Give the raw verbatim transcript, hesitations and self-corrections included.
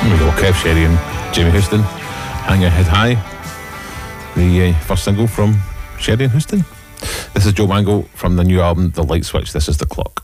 There we go, Kev Sherry and Jamie Houston, Hang Your Head High, the uh, first single from Sherry and Houston. This is Joe Mango from the new album The Light Switch. This is The Clock.